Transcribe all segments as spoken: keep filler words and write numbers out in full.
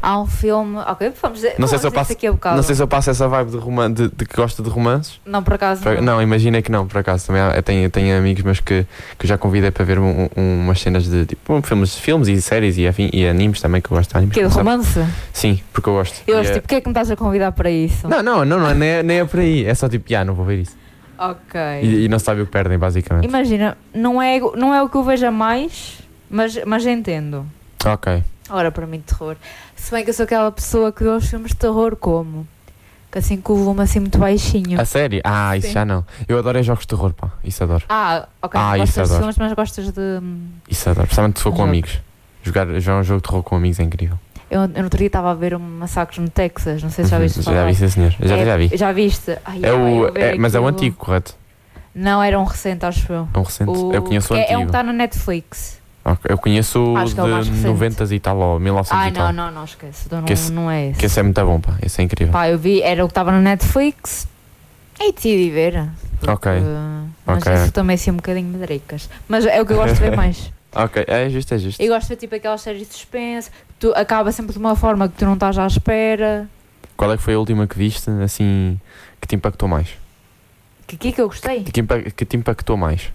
Há um filme. Ok, vamos dizer. Não sei, vamos se eu passo, aqui a bocado. não sei se eu passo essa vibe de, roman de, de que gosta de romances. Não, por acaso. Por, não, não, imagina que não, por acaso. Também há, tenho, tenho amigos meus que, que eu já convidei para ver um, um, umas cenas de tipo, filmes, filmes e séries e, afim, e animes também, que eu gosto de animes. Que é de romance? Sim, porque eu gosto. Eu E acho é- tipo, porque é que me estás a convidar para isso? Não, não, não, não é, nem, é, nem é por aí. É só tipo, já, não vou ver isso. Ok. E, e não sabe o que perdem, basicamente. Imagina, não é, não é o que eu vejo a mais, mas, mas entendo. Ok. Ora, para mim, terror. Se bem que eu sou aquela pessoa que vê os filmes de terror como? Que assim com o volume assim muito baixinho. A série? Ah, isso Sim. já não. Eu adoro é jogos de terror, pá. Isso adoro. Ah, ok. Ah, não isso gostas de adoro. filmes, mas gostas de. Isso adoro. Principalmente se for com Jogo. amigos. Jogar, jogar um jogo de terror com amigos é incrível. Eu, eu no outro dia estava a ver um massacre no Texas. Não sei se já viste Uhum, falar. já vi, sim, senhor. Já, É, já vi. Já viste? Ai, É ai, o, eu ver é, mas é o aquilo. antigo, correto? Não, era um recente, acho eu. É um recente. O- Eu conheço o é, antigo. é um que está na Netflix. Ok, eu conheço o Acho que é o mais de recente. noventa e tal, ou mil e novecentos Ai, e tal. não, não, não, esquece. Não, Que esse- não é esse. Que esse é muito bom, pá. Esse é incrível. Pá, eu vi, era o que estava na Netflix e decidi ver. Porque, Ok. Mas Ok. isso também assim um bocadinho medricas. Mas é o que eu gosto de ver mais. Ok, é justo, é justo. Eu gosto de ver tipo aquelas séries de suspense, que tu acaba sempre de uma forma que tu não estás à espera. Qual é que foi a última que viste, assim, que te impactou mais? Que que que eu gostei? Que, impa- que te impactou mais?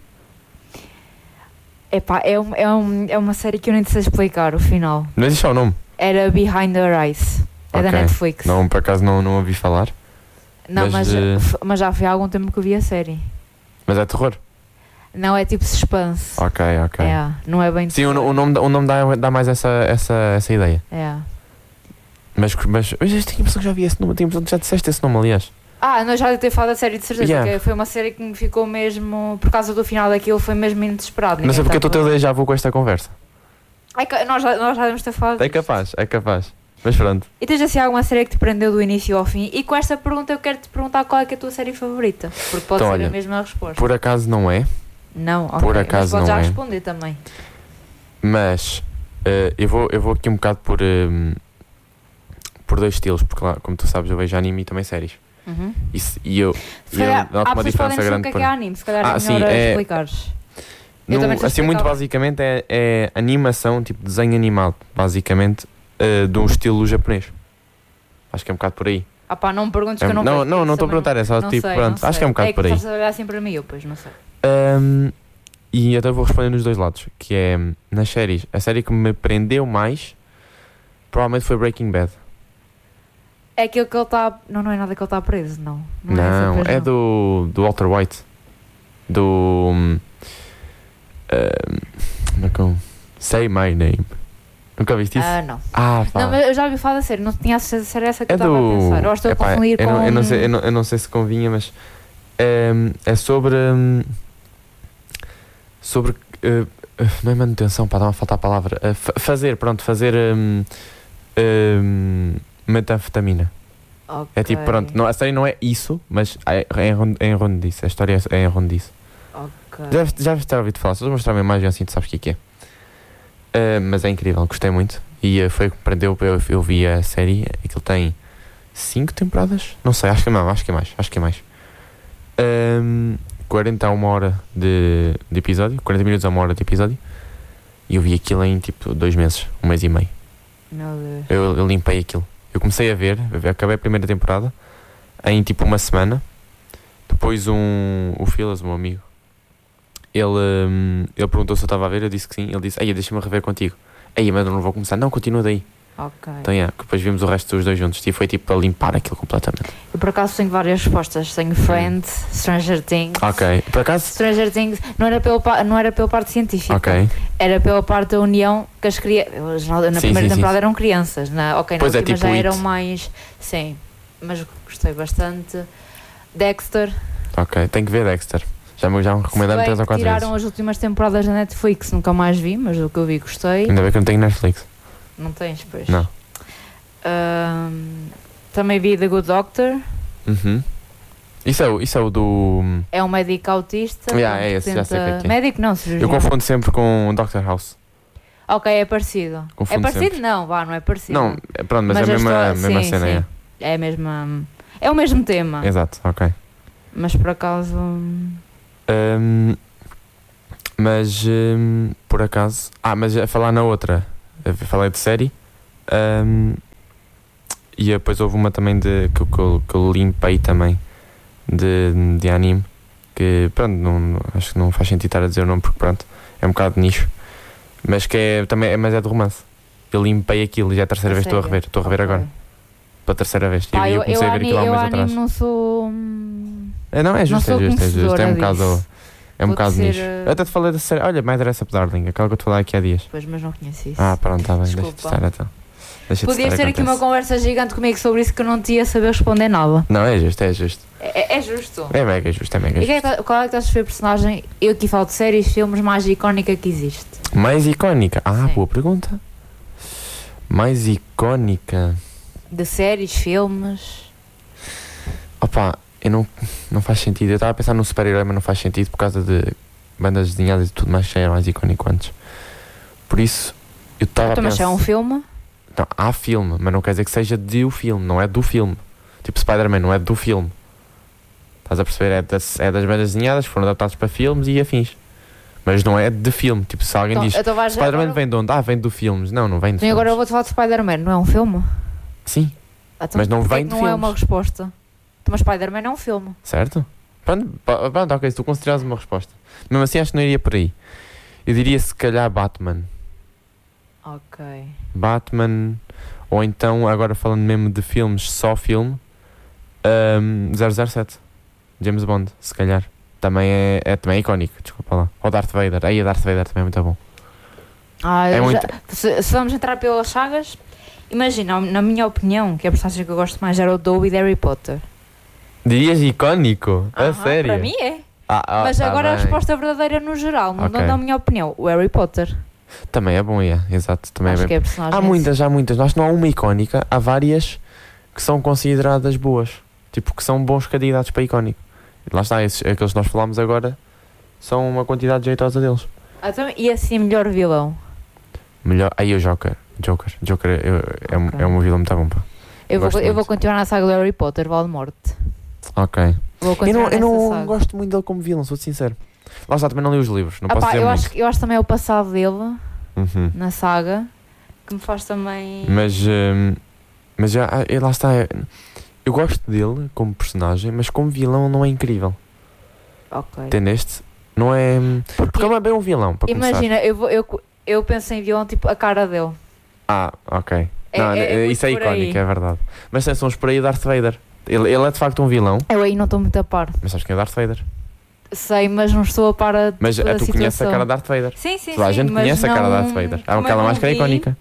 Epá, é, um, é, um, é uma série que eu nem te sei explicar o final. Não existe só o nome? Era Behind the Eyes. É da Ok. Netflix. Não, por acaso não, não ouvi falar. Não, mas mas, de- f- mas já foi há algum tempo que eu vi a série. Mas é terror? Não, é tipo suspense. Ok, ok. É, não é bem Sim, o, terror. o nome, o nome dá, dá mais essa, essa, essa ideia. É. Mas, mas eu já tinha a impressão que já vi esse nome, tinha a impressão que já disseste esse nome, aliás. Ah, não, já de ter falado da série de certeza, Yeah. que foi uma série que me ficou mesmo, por causa do final daquilo, foi mesmo inesperado. Não sei porque eu estou a Ninguém ter já vou com esta conversa. estava- É que nós, já, nós já devemos ter falado É disto. capaz, é capaz. Mas pronto. E tens assim alguma série que te prendeu do início ao fim? E com esta pergunta eu quero te perguntar qual é, que é a tua série favorita. Porque pode Então, ser olha, a mesma resposta. Por acaso não é, Não, ok. por acaso mas pode não já é. responder também. mas eh, eu, vou, eu vou aqui um bocado por, eh, por dois estilos, porque lá, como tu sabes, eu vejo anime e também séries. Uhum. E, se- e eu, Se e eu calhar, noto há uma pessoas que podem diferença saber o grande. que é, por- que é anime, se calhar Ah, é sim, melhor é- explicares. Eu Num- também te assim, muito explicava. basicamente é, é animação, tipo desenho animado, basicamente, eh, de um estilo japonês. Acho que é um bocado por aí. Ah pá, não me perguntes que É- eu não não, vejo, não, não isso estou a também perguntar, é só não tipo, sei, pronto, não acho que é um sei. bocado é que por aí. estás a olhar assim para mim, eu pois não sei. Um, e até vou responder nos dois lados, que é nas séries, a série que me prendeu mais provavelmente foi Breaking Bad. É aquilo que ele está. Não, não é nada que ele está preso, não. Não, Não, é, essa, pois é não. do, do Walter White. Do um, como é que é? Say My Name. Nunca viste isso? Ah, não. Ah, pá. Não, mas eu já ouvi falar da série, não tinha a certeza se era essa que É eu estava do. a pensar. Ou estou Epá, a confundir eu, com. não, eu, não sei, eu, não, eu não sei se convinha, mas é, é sobre. hum, Sobre. eh, eh, não é manutenção, pá, dá-me a faltar a palavra. Eh, fa- fazer, pronto, fazer. hum, hum, metanfetamina. Ok. É tipo, pronto, não, a série não é isso, mas é, é, em ron- é em torno disso. A história é, é em torno disso. Ok. Já, já deves ter ouvido falar, se eu mostrar uma imagem assim, tu sabes o que é que é. Eh, mas é incrível, gostei muito. E eh, foi o que me prendeu. Eu, eu vi a série, aquilo tem cinco temporadas? Não sei, acho que não, acho que é mais. Acho que é mais. Um, quarenta a uma hora de, de episódio, quarenta minutos a uma hora de episódio. E eu vi aquilo em tipo dois meses, um mês e meio. Meu Deus. Eu, eu limpei aquilo. Eu comecei a ver, eu acabei a primeira temporada em tipo uma semana. Depois um, o Filas, o meu amigo, ele, hum, ele perguntou se eu estava a ver, eu disse que sim. Ele disse, ei, deixa-me rever contigo. Ei, mas eu não vou começar. Não, continua daí. Ok. Então, yeah, depois vimos o resto dos dois juntos. E foi tipo a limpar aquilo completamente. Eu por acaso tenho várias respostas. Tenho Friends, Stranger Things. Ok, por acaso? Stranger Things não era pela, pa- não era pela parte científica. Ok. Era pela parte da união que as crianças. Na Sim, primeira sim, temporada sim. eram crianças. Na, ok, na Pois é, última tipo já eram It. mais. Sim. Mas gostei bastante. Dexter. Ok, tenho que ver Dexter. Já me, já me recomendaram Se bem três ou que quatro tiraram vezes. as últimas temporadas da Netflix, nunca mais vi, mas o que eu vi gostei. Ainda bem que eu não tenho Netflix. Não tens, pois? Não. Ahm, também vi The Good Doctor. Uhum. Isso é, o- isso é o do... É um médico autista. Yeah, que é esse, já sei tenta- o que é que é. Médico não, Eu cirurgião. confundo sempre com o Doctor House. Ok, é parecido. Confundo é parecido? sempre. Não, vá, não é parecido. Não, é- pronto, mas, Mas é a a mesma, história- mesma sim, cena. sim. É. É a mesma. É o mesmo tema. Exato, ok. Mas por acaso. Hum, mas, hum, por acaso... Ah, mas a falar na outra, eu falei de série. hum, E depois houve uma também de, que, eu- que, eu, que eu limpei também de, de anime. Que pronto, não, não- acho que não faz sentido estar a dizer o nome porque pronto, é um bocado de nicho. Mas que é também é, mas é de romance. Eu limpei aquilo e já é a terceira A vez que estou a sério? rever. Estou a rever Ok. agora. Pela terceira vez. Pá, e eu, eu, comecei eu, a ver ani- aquilo há um eu mês anime atrás. não sou. hum, É, não, é não justo, é sou justo, é justo. É um conhecedora bocado. disso. É um Vou bocado dizer, nicho. eh, Eu até te falei da série. Olha, My Dress Up Darling, aquela que eu te falei aqui há dias. Pois, mas não conheço isso. Ah, pronto, está bem. Desculpa. Deixa-te estar então. Deixa-te Podias estar, ter aqui uma acontece. conversa gigante comigo sobre isso que eu não te ia saber responder nada. Não, é justo, é justo. É, é- é justo. É mega justo, é mega E quem é justo. que tá- qual é que estás a ver personagem? Eu aqui falo de séries, filmes, mais icónica que existe. Mais icónica? Ah, Sim. boa pergunta. Mais icónica? De séries, filmes. Opa, eu não, não faz sentido. Eu estava a pensar num super-herói, mas não faz sentido por causa de bandas desenhadas e tudo mais que já era mais icónico antes. Por isso, eu estava a Então, mas se pensar. é um filme? Não, há filme, mas não quer dizer que seja de o filme, não é do filme. Tipo Spider-Man, não é do filme. Estás a perceber? É das, é das bandas desenhadas que foram adaptados para filmes e afins. Mas não é de filme. Tipo, se alguém Então, diz então vais Spider-Man agora- vem de onde? Ah, vem do filmes. Não, não vem de E agora eu filmes. vou-te falar de Spider-Man, não é um filme? Sim, Então, Mas não porquê vem que de não é filmes. uma resposta. Então, mas Spider-Man é um filme. certo? Pronto, pa- pronto, ok, se tu consideras uma resposta. Mesmo assim, acho que não iria por aí. Eu diria se calhar Batman. Ok. Batman, ou então, agora falando mesmo de filmes, só filme, um, zero zero sete. James Bond, se calhar. Também é, é, também é icónico, desculpa lá. Ou Darth Vader. Aí a Darth Vader também é muito bom. Ah, É já- muito- se, se vamos entrar pelas sagas, imagina, na minha opinião, que a personagem que eu gosto mais era o Dobby de Harry Potter. Dirias icónico? A Aham, sério? Para mim é. Ah, ah, Mas tá agora a bem. resposta verdadeira no geral, mudando Ok. a minha opinião, o Harry Potter. Também é bom, é, exato. Também Acho é que bem. é a personagem. Há muitas, há muitas. Acho que não há uma icónica, há várias que são consideradas boas. Tipo, que são bons candidatos para icónico. E lá está, esses, aqueles que nós falámos agora, são uma quantidade jeitosa deles. Ah, então, e assim, melhor vilão? Melhor. Aí o Joker. Joker. Joker eu- é, um- Ok. é um vilão muito bom, pá. Eu vou, Gosto eu vou muito. continuar na saga do Harry Potter, Voldemort. Ok. Vou Eu continuar não, eu nessa não saga. gosto muito dele como vilão, sou sincero. Lá está, também não li os livros, não Ah posso pá, dizer eu, muito. acho, que- eu acho também o passado dele, Uhum. na saga, que me faz também... Mas, hum, mas já, ah, eh, lá está. é- Eu gosto dele como personagem, mas como vilão não é incrível. Ok. Entendeste? Não é. Porque ele não é bem um vilão, para começar. Imagina, eu, vou- eu, eu penso em vilão, tipo, a cara dele. Ah, ok. É- não, é- é muito isso é por aí. icónico, é verdade. Mas se são os por aí Darth Vader. Ele, ele é de facto um vilão, Eu aí não estou muito a par. mas sabes quem é Darth Vader? Sei, mas não estou a par a Mas toda ah, a tu conheces a situação. cara de Darth Vader. Sim, sim, Toda a sim, gente mas conhece a cara de não- Darth Vader. Há como eu aquela não máscara vi, icónica.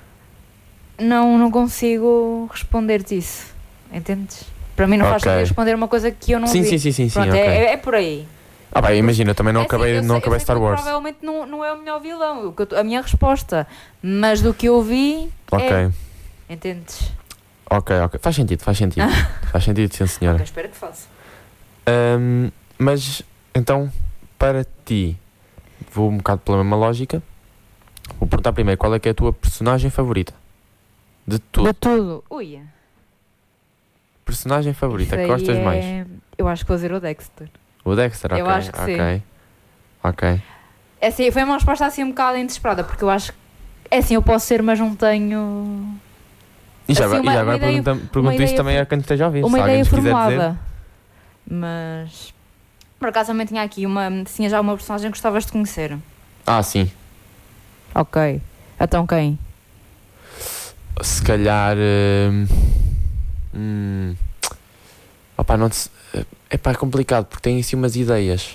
Não, não consigo responder-te isso. Entendes? Para mim não faz Ok. sentido responder uma coisa que eu não Sim, vi. sim, sim, sim, sim, Pronto, ok. é, é- é por aí. Ah, pá, imagina, eu também não É assim, acabei, eu não sei- acabei eu sei Star que Wars. provavelmente não, não é o melhor vilão, o que eu tô- a minha resposta. Mas do que eu vi, Ok, é. Entendes? ok, ok. Faz sentido, faz sentido. Faz sentido, sim, senhora. Ok, espero que faça. Ahm, mas, então, para ti, vou um bocado pela mesma lógica. Vou perguntar primeiro qual é que é a tua personagem favorita? De tudo. De tudo. Ui. Personagem favorita, isso que aí gostas é- mais? Eu acho que vou dizer o Dexter. O Dexter, ok. Eu acho que ok. sim. Ok. É assim, foi uma resposta assim um bocado inesperada, porque eu acho que. É assim, eu posso ser, mas não tenho. E já, Assim, agora- uma- e já agora uma ideia- pergunta- pergunto ideia isto também for- a quem esteja a ouvir. Uma Se alguém ideia nos quiser formulada. dizer. Mas. Por acaso também tinha aqui uma. Tinha já uma personagem que gostavas de conhecer. Ah, sim. Ok. Então quem? Se calhar. Hum, hum, opá, não te, é pá, é complicado porque tem assim umas ideias.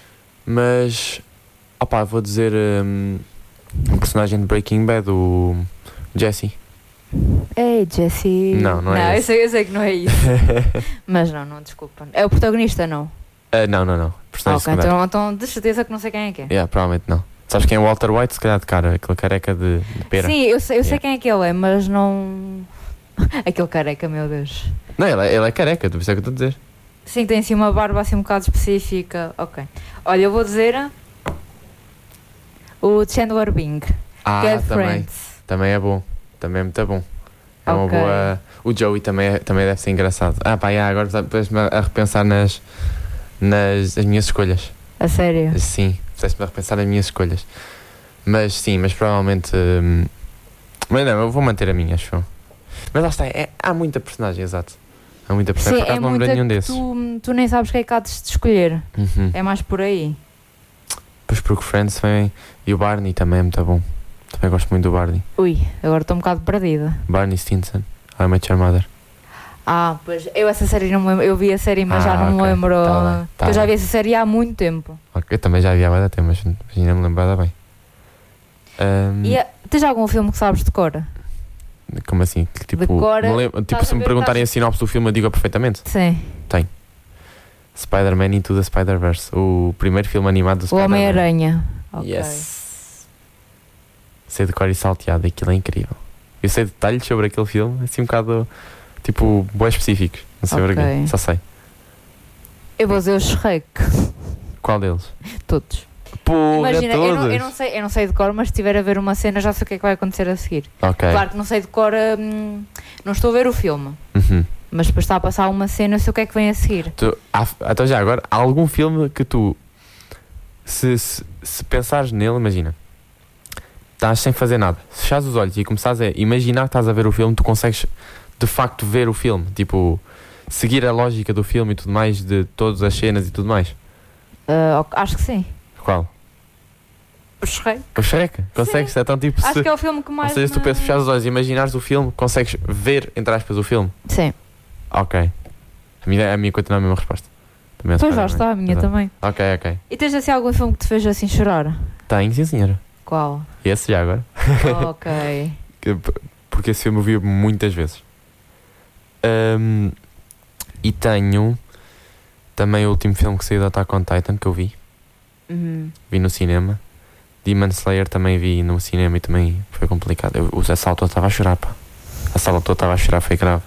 Mas. Opá, vou dizer. Hum, um personagem de Breaking Bad, o Jesse. Ei, Jesse. Não, não é Não, eu esse. sei, eu sei que não é isso. Mas não, não, desculpa. É o protagonista, não? Ah, não, não, não. Ah, Personagem ok, secundário. então, então de certeza que não sei quem é que é. Yeah, provavelmente não. Sabes quem é o Walter White? Se calhar de cara, aquele careca de, de pera. Sim, eu sei, eu sei Yeah. quem é que ele é, mas não. Aquele careca, meu Deus. Não, ele é, ele é careca, tu percebes o que eu estou a dizer? Sim, tem assim uma barba assim um bocado específica. Ok. Olha, eu vou dizer o Chandler Bing, Ah, que é de também. Friends. Também é bom. Também é muito bom. É uma Ok. boa. O Joey também, é- também deve ser engraçado. Ah, pá, yeah, agora depois-me a repensar nas, nas as minhas escolhas. A sério. Sim, fizeste-me a repensar nas minhas escolhas. Mas sim, mas provavelmente. hum, Mas não, eu vou manter a minha, acho eu. Mas lá está, é, há muita personagem, exato. Há muita personagem, Sim, por acaso é não me lembro muita nenhum que desses. tu, tu nem sabes quem é que há de se escolher. Uhum. É mais por aí. Pois porque o Friends vem. E o Barney também é muito bom. Também gosto muito do Barney. Ui, agora estou um bocado perdida. Barney Stinson, I Met Your Mother. Ah, pois, eu essa série não me lembro. Eu vi a série, mas Ah, já não me ok. lembro. Tá bem, tá eu já bem. vi essa série há muito tempo. Ok, eu também já vi há muito tempo, mas ainda me lembro bem. Um, E a- tens algum filme que sabes de cor? Como assim? Que, tipo, cor, me lembro- tipo estás se a me ver, perguntarem estás- a sinopse do filme, eu digo perfeitamente. Sim. Spider-Man Into the Spider-Verse, o primeiro filme animado do O Spider-Man. Homem-Aranha. Ok. Yes. Sei de cor e salteado, aquilo é incrível. Eu sei detalhes sobre aquele filme, assim um bocado, tipo, bem específicos. Não sei Ok. porquê, só sei. Eu vou dizer o Shrek. Qual deles? Todos. Porra, Imagina, eu todos! não, eu, não sei, eu não sei de cor, mas se estiver a ver uma cena já sei o que é que vai acontecer a seguir. Ok. Claro que não sei de cor, hum, não estou a ver o filme, Uhum. mas depois está a passar uma cena, eu sei o que é que vem a seguir. Tu, há, então já agora, há algum filme que tu, se, se, se pensares nele, imagina, estás sem fazer nada, se fechares os olhos e começares a imaginar que estás a ver o filme, tu consegues de facto ver o filme, tipo, seguir a lógica do filme e tudo mais, de todas as cenas e tudo mais. Ah, ok, acho que sim. Qual? O Shrek. O Shrek? Consegues? Então tipo, Acho se, que é o filme que mais. ou seja, se tu me- pensas, fechares os olhos e imaginares o filme, consegues ver, entre aspas, o filme. Sim. Ok. A minha, a minha continua a mesma resposta. Também é Pois lá Spider-Man. está, a minha Exato. também. Ok, ok. E tens assim algum filme que te fez assim chorar? Tenho, sim senhora. Qual? Esse já agora. Ok. Que- Porque esse filme eu vi muitas vezes. Ahm, e tenho também o último filme que saiu da Attack on Titan que eu vi. Uhum. Vi no cinema. Demon Slayer também vi no cinema e também foi complicado. Eu, o Zé Salto estava a chorar, pá. A sala toda estava a chorar, foi grave.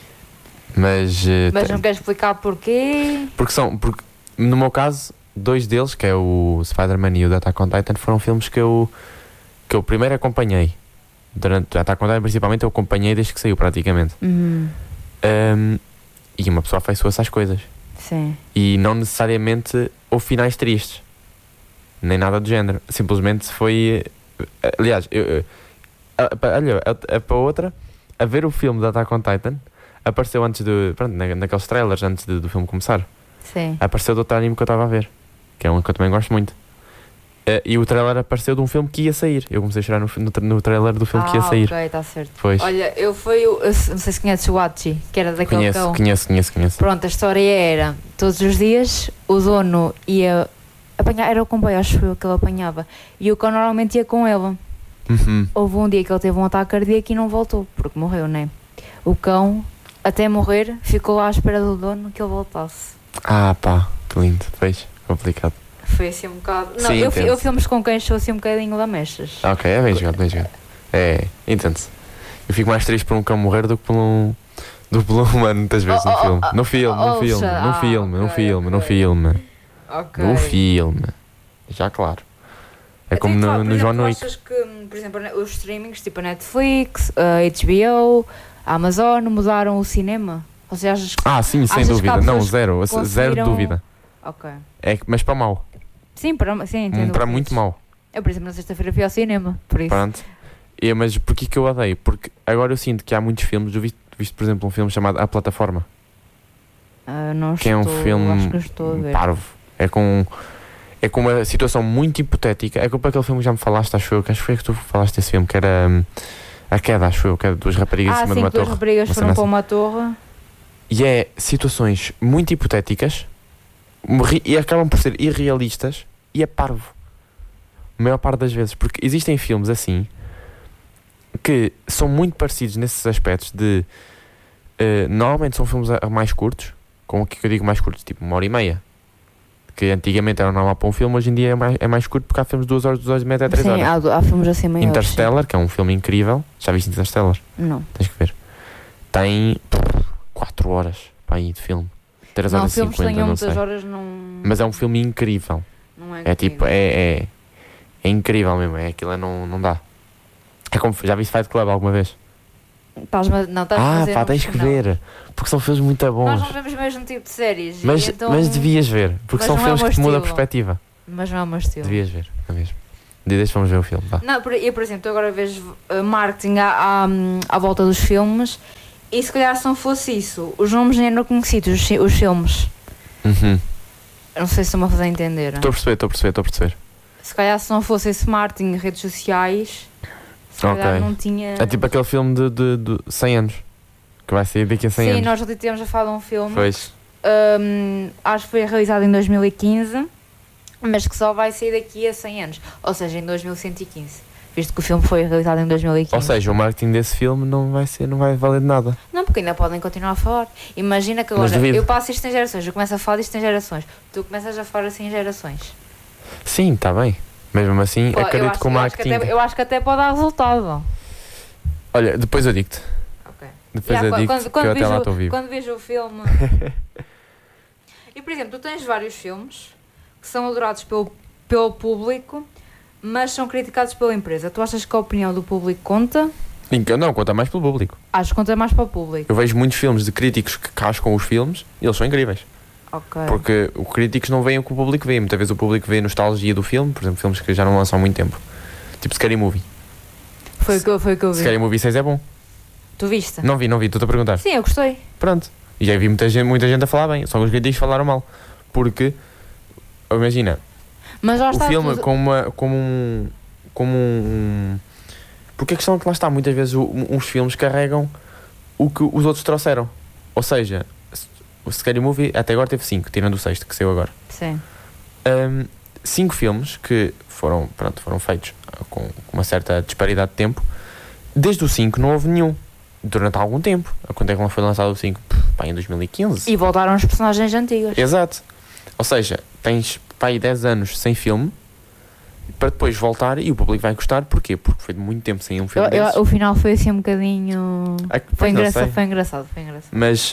Mas, eh, Mas te- não queres explicar porquê? porque são, porque no meu caso, dois deles, que é o Spider-Man e o Attack on Titan, foram filmes que eu, que eu primeiro acompanhei. Durante o Attack on Titan, principalmente, eu acompanhei desde que saiu, praticamente. Uhum. Um, e uma pessoa afeiçoa-se às coisas. Sim. E não necessariamente houve finais tristes. Nem nada do género. Simplesmente foi. eh, Aliás, eu, eu- a- pa- olha, a- a- para outra, a ver o filme da Attack on Titan, apareceu antes de. Pronto, na, naqueles trailers, antes de- do filme começar. Sim. Apareceu do outro anime que eu estava a ver. Que é um que eu também gosto muito. Eh, e o trailer apareceu de um filme que ia sair. Eu comecei a chorar no, fi- no, tra- no trailer do filme que ia Ah, sair. ok, está certo. Pois. Olha, eu fui, o- eu não sei se conheces o Hachi, que era daquele Conheço, cão. conheço, conheço, conheço. Pronto, a história era, todos os dias o dono ia apanhar, era o comboio, acho eu que ele apanhava, e o cão normalmente ia com ele. Uhum. Houve um dia que ele teve um ataque cardíaco e não voltou, porque morreu, né? O cão, até morrer, ficou lá à espera do dono que ele voltasse. Ah, pá, que lindo. Pois, complicado. Foi assim um bocado. Não, Sim, eu, fi- entendo. eu filmes com cães sou assim um bocadinho lamechas. Ok, é bem jogado, bem jogado. É, entende-se. Eu fico mais triste por um cão morrer do que por um. do que por um humano, muitas vezes, Oh, no oh, filme. oh, No filme, no oh, filme, ah, no filme, no ok, filme, no ok. filme. Ok. No filme. Já claro. É como Então, no, por no John exemplo, Wick. achas que, por exemplo, os streamings, tipo a Netflix, a H B O, a Amazon, mudaram o cinema? Ou seja, achas que... Ah, sim, sem achas que dúvida. há Não, pessoas zero. que Zero de conseguiram- dúvida. Ok. É, que- mas para mal. Sim, para, sim, entendo. Hum, o Para que muito dizes. mal. Eu, por exemplo, na sexta-feira fui ao cinema, por isso. Pronto. E, mas porquê que eu odeio? Porque agora eu sinto que há muitos filmes. Eu vi, viste, por exemplo, um filme chamado A Plataforma. Ah, não Que é um estou, filme acho que não estou a ver. parvo. É com, é com uma situação muito hipotética. É como aquele filme que já me falaste, acho eu, que acho que foi que tu falaste desse filme, que era hum, A Queda, acho eu, que era duas raparigas Ah, em cima sim, de uma que duas torre. raparigas uma foram cena para assim. uma torre. E é situações muito hipotéticas morri- e acabam por ser irrealistas e é parvo. A maior parte das vezes. Porque existem filmes assim que são muito parecidos nesses aspectos de... eh, normalmente são filmes a- mais curtos. Com o que eu digo mais curtos? Tipo uma hora e meia. Que antigamente era normal para um filme, hoje em dia é mais, é mais curto porque há filmes de duas horas, duas horas e meia até três Sim, horas. há, há filmes assim maiores. Interstellar, que é um filme incrível. Já viste Interstellar? sim. Não. Tens que ver. Tem quatro horas para aí de filme. três Não, horas e filmes que cinquenta, tenham não muitas sei. horas não... Mas é um filme incrível. não é É tipo, incrível. é, é, é incrível mesmo. É, aquilo é, não, não dá. É como, já viste Fight Club alguma vez? Estás-me- não, estás a Ah, fazer pá, um tens que não. ver. Porque são filmes muito Nós bons. não vemos o mesmo tipo de séries. e Mas, então... mas devias ver. Porque mas são não é filmes o que te meu mudam a estilo. perspectiva. Mas não é o meu estilo. Devias ver, é mesmo. Deixa vamos ver o filme, vá. Não, por- eu, por exemplo, agora vejo uh, marketing à, à, à volta dos filmes e se calhar se não fosse isso, os nomes nem eram conhecidos, os, fi- os filmes. Uhum. Eu não sei se estou-me a fazer entender. Estou a perceber, estou a perceber, estou a perceber. Se calhar se não fosse esse marketing em redes sociais, se calhar Ok. não tinha... É tipo aquele filme de, de, de cem anos, que vai sair daqui a cem Sim, anos. nós já tínhamos a falar de um filme, Pois. hum, acho que foi realizado em dois mil e quinze, mas que só vai sair daqui a cem anos, ou seja, em dois mil cento e quinze, visto que o filme foi realizado em dois mil e quinze. Ou seja, o marketing desse filme não vai, ser, não vai valer de nada. Não, porque ainda podem continuar a falar. Imagina que Mas agora duvido. eu passo isto em gerações, eu começo a falar disto em gerações, tu começas a falar assim em gerações. Sim, está bem. Mesmo assim, Pô, eu acredito acho- que o eu acho que marketing... até- Eu acho que até pode dar resultado. Olha, depois eu digo-te. Ok. Depois Já, eu quando- digo-te quando, que eu quando até lá vejo- estou vivo. Quando vejo o filme. E por exemplo, tu tens vários filmes que são adorados pelo, pelo público, mas são criticados pela empresa. Tu achas que a opinião do público conta? Então, não, conta mais pelo público. Acho que conta mais para o público. Eu vejo muitos filmes de críticos que cascam os filmes e eles são incríveis. Ok. Porque os críticos não veem o que o público vê. Muitas vezes o público vê a nostalgia do filme, por exemplo, filmes que já não lançam há muito tempo. Tipo Scary Movie. Foi o que, eu- foi o que eu vi. Scary Movie seis é bom. Tu viste? Não vi, não vi, estou-te a perguntar. Sim, eu gostei. Pronto. E já vi muita gente, muita gente a falar bem, só que os críticos falaram mal. Porque, imagina, Mas já o está filme tudo... como, uma, como um. Como um. Porque a questão é que lá está, muitas vezes o- uns filmes carregam o que os outros trouxeram. Ou seja, o Scary Movie até agora teve cinco, tirando o sexto que saiu agora. Sim. Um, cinco filmes que foram, pronto, foram feitos com uma certa disparidade de tempo. Desde o cinco não houve nenhum. Durante algum tempo. Quando é que não foi lançado o cinco? Pá, em dois mil e quinze. E voltaram os personagens antigos. Exato. Ou seja, tens pá, aí dez anos sem filme para depois voltar e o público vai gostar. Porquê? Porque foi de muito tempo sem um filme Eu- eu- desses. o final foi assim um bocadinho... Ah, Foi pois não engraçado, sei. foi engraçado, foi engraçado. Mas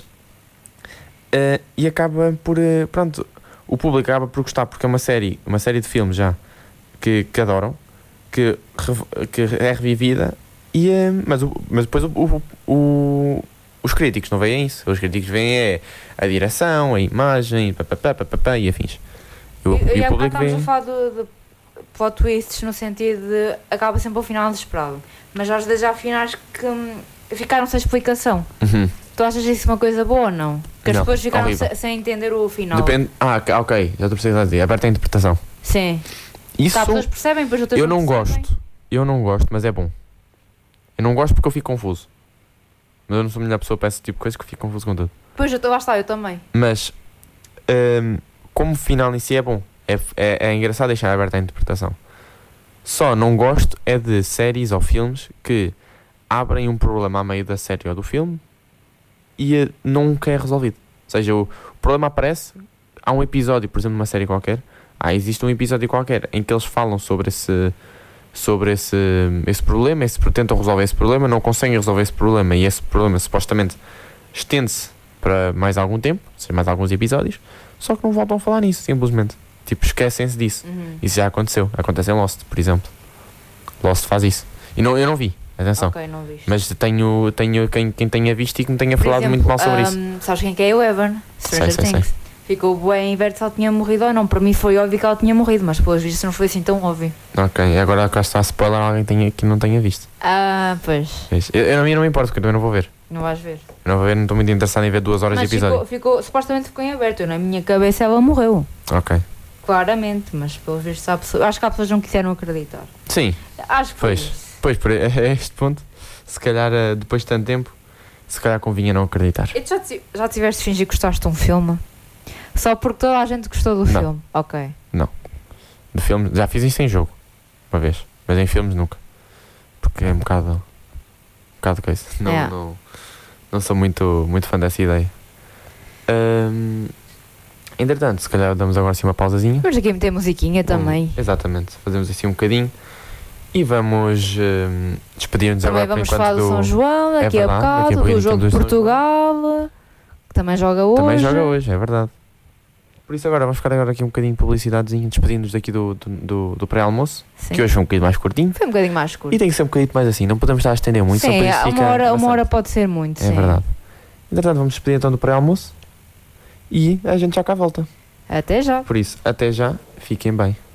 eh, e acaba por eh, pronto, o público acaba por gostar porque é uma série, uma série de filmes já que, que adoram, que, rev- que é revivida e, eh, mas, o- mas depois o, o- o- os críticos não veem isso. Os críticos veem é a direção, a imagem, papapá, papapá, e afins. E, o- E, e e o há bocado público estávamos vê. a falar de, de plot twists no sentido de acaba sempre ao final desesperado. Mas às vezes há finais que hum, ficaram sem explicação. Uhum. Tu achas isso uma coisa boa ou não? Que as Não, pessoas ficaram horrível. se- sem entender o final. Depende. Ah, ok, ok, já estou a precisar dizer. Aberta a interpretação. Sim. Isso Tá, as pessoas percebem, depois outras eu não percebem. gosto. Eu não gosto, mas é bom. Eu não gosto porque eu fico confuso. Mas eu não sou a melhor pessoa para esse tipo de coisas que eu fico confuso com tudo. Pois, eu tô, lá está, eu também. Mas, hum, como o final em si é bom, é, é, é engraçado deixar aberta a interpretação. Só não gosto é de séries ou filmes que abrem um problema a meio da série ou do filme e eh, nunca é resolvido. Ou seja, o, o problema aparece, há um episódio, por exemplo, numa série qualquer, ah, existe um episódio qualquer em que eles falam sobre esse, sobre esse, esse problema, esse, tentam resolver esse problema, não conseguem resolver esse problema e esse problema supostamente estende-se para mais algum tempo, ou seja, mais alguns episódios, só que não voltam a falar nisso, simplesmente. Tipo, esquecem-se disso. Uhum. Isso já aconteceu. Acontece em Lost, por exemplo. Lost faz isso. E não, eu não vi, atenção. Ok, não viste. Mas tenho, tenho quem, quem tenha visto e que me tenha Por falado exemplo, muito mal sobre isso. hum, sabes quem que é o Evan? Stranger Sei, sei, Things. Ficou bem em verde se ela tinha morrido ou não. Para mim foi óbvio que ela tinha morrido, mas pelos vistos não foi assim tão óbvio. Ok, agora cá está a spoiler alguém tenha, que não tenha visto. Ah, pois. Pois. Eu, eu, a mim não me importo, porque eu também não vou ver. Não vais ver. Eu não vou ver, não estou muito interessado em ver duas horas Mas de episódio. ficou, ficou, supostamente ficou em aberto. Eu, na minha cabeça ela morreu. Ok. Claramente, mas pelos vistos há pessoas, acho que há pessoas que não quiseram acreditar. Sim, Acho que foi Pois. isso. pois, por, a este ponto, se calhar, eh, depois de tanto tempo, se calhar convinha não acreditar. E tu já, ti- já tiveste de fingir que gostaste de um filme? Só porque toda a gente gostou do Não. filme? Ok. De filmes, já fiz isso em jogo, uma vez, mas em filmes nunca. Porque é um bocado. Um bocado coisa. Não, É. não, não sou muito, muito fã dessa ideia. Ahm, entretanto, se calhar damos agora assim uma pausazinha. Vamos aqui meter musiquinha também. Um, exatamente, fazemos assim um bocadinho e vamos ahm, despedir-nos Também agora por vamos enquanto falar do, do. São João, É daqui a verdade, daqui a bocado, bocadinho do jogo de temos o São Portugal, que também joga hoje. Também joga hoje, é verdade. Por isso agora vamos ficar agora aqui um bocadinho de publicidadezinha, despedindo-nos daqui do, do, do, do pré-almoço, Sim. que hoje foi um bocadinho mais curtinho. Foi um bocadinho mais curto. E tem que ser um bocadinho mais assim, não podemos estar a estender muito, só Sim, para isso uma fica hora, uma maçante. hora pode ser muito. É sim. verdade. Entretanto, vamos despedir então do pré-almoço e a gente já cá volta. Até já. Por isso, até já, fiquem bem.